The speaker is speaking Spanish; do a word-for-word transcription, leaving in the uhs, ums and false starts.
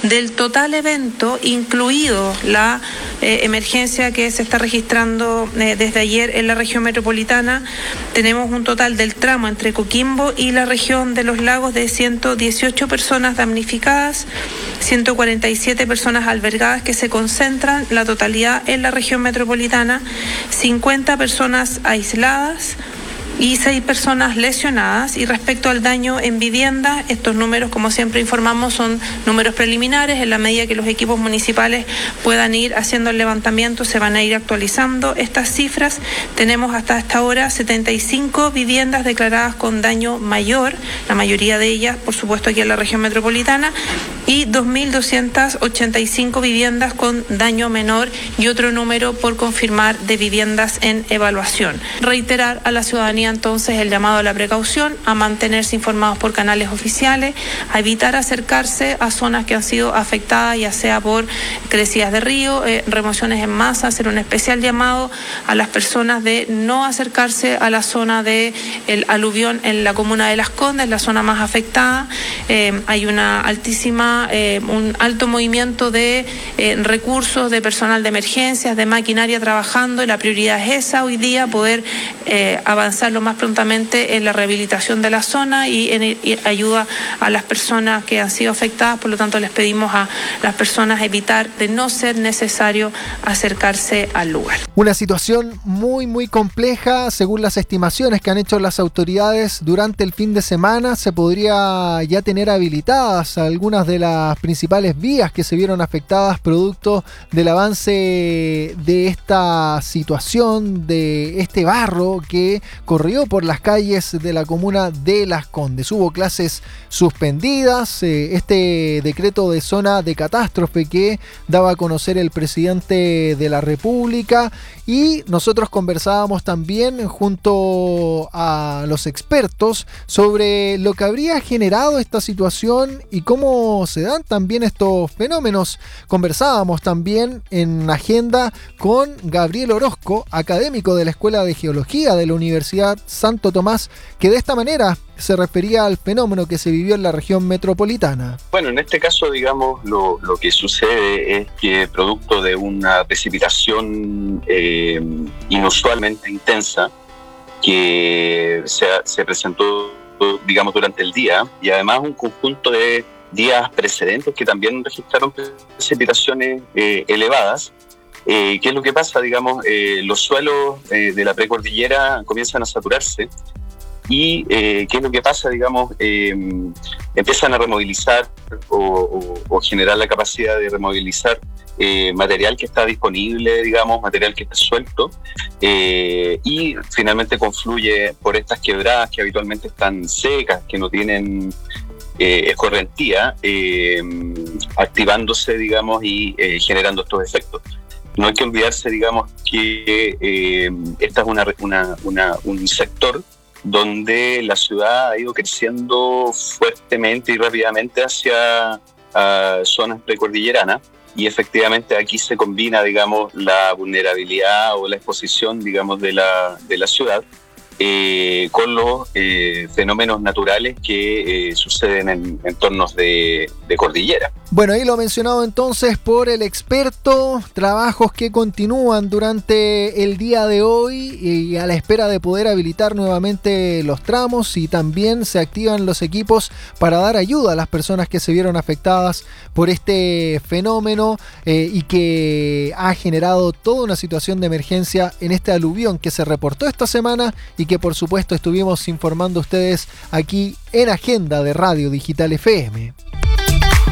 Del total evento, incluido la eh, emergencia que se está registrando eh, desde ayer en la región metropolitana, tenemos un total del tramo entre Coquimbo y la región de los lagos de ciento dieciocho personas damnificadas, ciento cuarenta y siete personas albergadas que se concentran la totalidad en la región metropolitana, cincuenta personas aisladas y seis personas lesionadas. Y respecto al daño en vivienda, estos números, como siempre informamos, son números preliminares. En la medida que los equipos municipales puedan ir haciendo el levantamiento, se van a ir actualizando estas cifras. Tenemos hasta esta hora setenta y cinco viviendas declaradas con daño mayor, la mayoría de ellas, por supuesto, aquí en la región metropolitana, y dos mil doscientas ochenta y cinco viviendas con daño menor y otro número por confirmar de viviendas en evaluación. Reiterar a la ciudadanía entonces el llamado a la precaución, a mantenerse informados por canales oficiales, a evitar acercarse a zonas que han sido afectadas, ya sea por crecidas de río, eh, remociones en masa, hacer un especial llamado a las personas de no acercarse a la zona del aluvión en la comuna de Las Condes, la zona más afectada. Eh, hay una altísima, eh, un alto movimiento de eh, recursos, de personal de emergencias, de maquinaria trabajando, y la prioridad es esa hoy día, poder eh, avanzar lo más prontamente en la rehabilitación de la zona y en y ayuda a las personas que han sido afectadas. Por lo tanto, les pedimos a las personas evitar, de no ser necesario, acercarse al lugar. Una situación muy muy compleja. Según las estimaciones que han hecho las autoridades, durante el fin de semana se podría ya tener habilitadas algunas de las principales vías que se vieron afectadas producto del avance de esta situación, de este barro que corrió por las calles de la comuna de Las Condes. Hubo clases suspendidas, eh, este decreto de zona de catástrofe que daba a conocer el presidente de la República, y nosotros conversábamos también junto a los expertos sobre lo que habría generado esta situación y cómo se dan también estos fenómenos. Conversábamos también en agenda con Gabriel Orozco, académico de la Escuela de Geología de la Universidad Santo Tomás, que de esta manera se refería al fenómeno que se vivió en la región metropolitana. Bueno, en este caso, digamos, lo, lo que sucede es que producto de una precipitación eh, inusualmente intensa que se, se presentó, digamos, durante el día, y además un conjunto de días precedentes que también registraron precipitaciones eh, elevadas. Eh, ¿Qué es lo que pasa? Digamos, eh, los suelos eh, de la precordillera comienzan a saturarse y eh, ¿qué es lo que pasa? Digamos, eh, empiezan a removilizar o, o, o generar la capacidad de removilizar eh, material que está disponible, digamos, material que está suelto, eh, y finalmente confluye por estas quebradas que habitualmente están secas, que no tienen eh, escorrentía, eh, activándose, digamos, y eh, generando estos efectos. No hay que olvidarse, digamos, que eh, esta es una, una, una, un sector donde la ciudad ha ido creciendo fuertemente y rápidamente hacia uh, zonas precordilleranas, y efectivamente aquí se combina, digamos, la vulnerabilidad o la exposición, digamos, de la, de la ciudad eh, con los eh, fenómenos naturales que eh, suceden en entornos de, de cordillera. Bueno, ahí lo mencionado entonces por el experto, trabajos que continúan durante el día de hoy y a la espera de poder habilitar nuevamente los tramos, y también se activan los equipos para dar ayuda a las personas que se vieron afectadas por este fenómeno eh, y que ha generado toda una situación de emergencia en este aluvión que se reportó esta semana y que por supuesto estuvimos informando a ustedes aquí en Agenda de Radio Digital F M.